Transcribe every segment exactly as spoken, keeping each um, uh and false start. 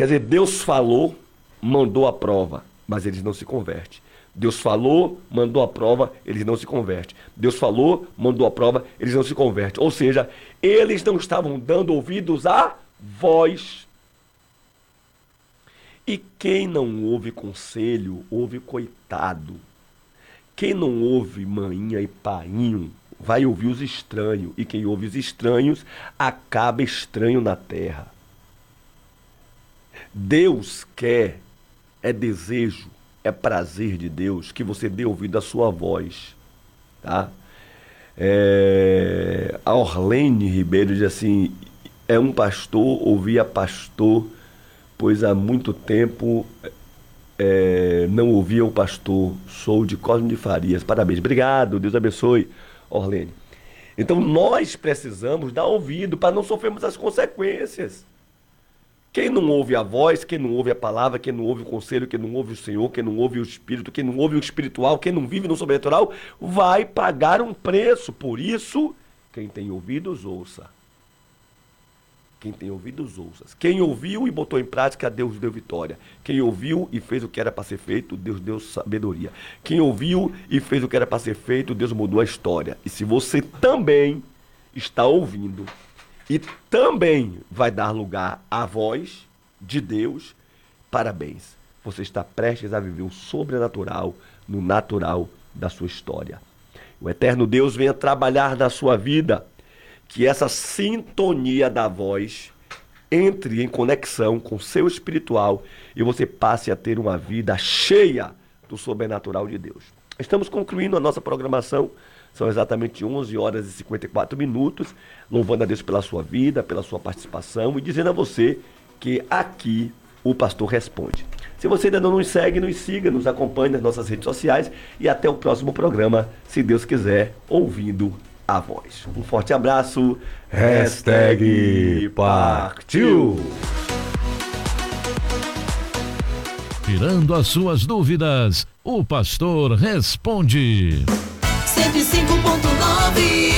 Quer dizer, Deus falou, mandou a prova, mas eles não se convertem. Deus falou, mandou a prova, eles não se convertem. Deus falou, mandou a prova, eles não se convertem. Ou seja, eles não estavam dando ouvidos à voz. E quem não ouve conselho, ouve coitado. Quem não ouve maninha e painho, vai ouvir os estranhos. E quem ouve os estranhos, acaba estranho na terra. Deus quer, é desejo, é prazer de Deus que você dê ouvido à sua voz, tá? É, a Orlene Ribeiro diz assim, é um pastor, ouvia pastor, pois há muito tempo é, não ouvia o pastor, sou de Cosme de Farias, parabéns, obrigado, Deus abençoe, Orlene. Então nós precisamos dar ouvido para não sofrermos as consequências. Quem não ouve a voz, quem não ouve a palavra, quem não ouve o conselho, quem não ouve o Senhor, quem não ouve o Espírito, quem não ouve o espiritual, quem não vive no sobrenatural, vai pagar um preço. Por isso, quem tem ouvidos, ouça. Quem tem ouvidos, ouça. Quem ouviu e botou em prática, Deus deu vitória. Quem ouviu e fez o que era para ser feito, Deus deu sabedoria. Quem ouviu e fez o que era para ser feito, Deus mudou a história. E se você também está ouvindo, e também vai dar lugar à voz de Deus, parabéns. Você está prestes a viver o sobrenatural no natural da sua história. O eterno Deus venha trabalhar na sua vida, que essa sintonia da voz entre em conexão com o seu espiritual e você passe a ter uma vida cheia do sobrenatural de Deus. Estamos concluindo a nossa programação. São exatamente onze horas e cinquenta e quatro minutos, louvando a Deus pela sua vida, pela sua participação e dizendo a você que aqui o pastor responde. Se você ainda não nos segue, nos siga, nos acompanhe nas nossas redes sociais e até o próximo programa, se Deus quiser, ouvindo a voz. Um forte abraço. Hashtag partiu! Tirando as suas dúvidas, o pastor responde. cento e cinco ponto nove.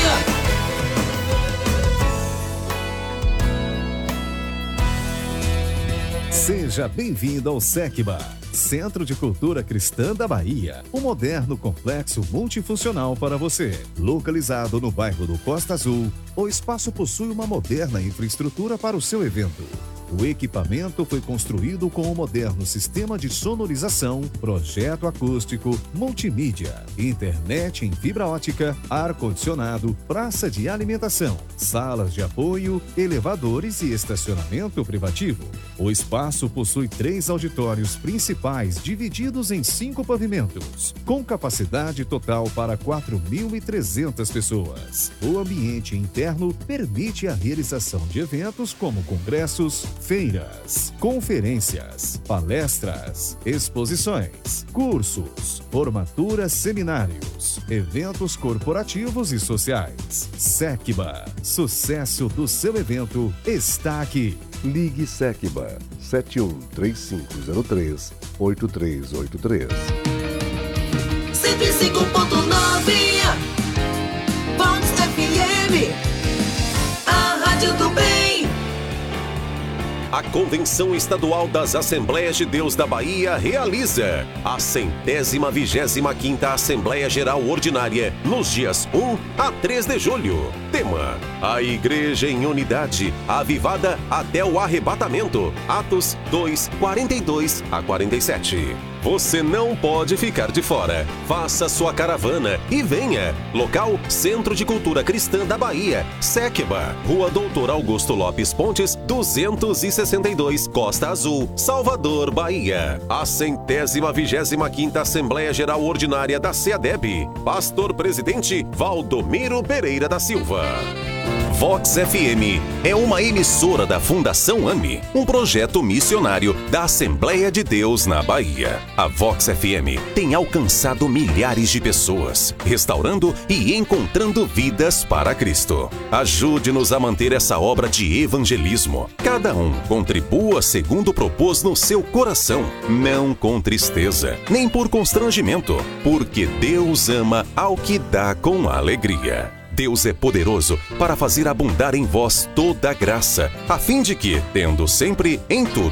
Seja bem-vindo ao SECBA, Centro de Cultura Cristã da Bahia, um moderno complexo multifuncional para você. Localizado no bairro do Costa Azul, o espaço possui uma moderna infraestrutura para o seu evento. O equipamento foi construído com um moderno sistema de sonorização, projeto acústico, multimídia, internet em fibra ótica, ar-condicionado, praça de alimentação, salas de apoio, elevadores e estacionamento privativo. O espaço possui três auditórios principais divididos em cinco pavimentos, com capacidade total para quatro mil e trezentas pessoas. O ambiente interno permite a realização de eventos como congressos, feiras, conferências, palestras, exposições, cursos, formaturas, seminários, eventos corporativos e sociais. SECBA, sucesso do seu evento está aqui. Ligue SECBA sete um três cinco zero três oito três oito três. cento e cinco ponto nove. Vox F M, a rádio do bem. A Convenção Estadual das Assembleias de Deus da Bahia realiza a centésima vigésima quinta Assembleia Geral Ordinária nos dias um a três de julho. Tema: a Igreja em Unidade, avivada até o arrebatamento. Atos dois, quarenta e dois a quarenta e sete. Você não pode ficar de fora. Faça sua caravana e venha. Local: Centro de Cultura Cristã da Bahia, SECBA, Rua Doutor Augusto Lopes Pontes, duzentos e sessenta e dois, Costa Azul, Salvador, Bahia. A centésima vigésima quinta Assembleia Geral Ordinária da SEADEB. Pastor Presidente Valdomiro Pereira da Silva. Vox F M é uma emissora da Fundação AME, um projeto missionário da Assembleia de Deus na Bahia. A Vox F M tem alcançado milhares de pessoas, restaurando e encontrando vidas para Cristo. Ajude-nos a manter essa obra de evangelismo. Cada um contribua segundo propôs no seu coração, não com tristeza, nem por constrangimento, porque Deus ama ao que dá com alegria. Deus é poderoso para fazer abundar em vós toda a graça, a fim de que, tendo sempre em tudo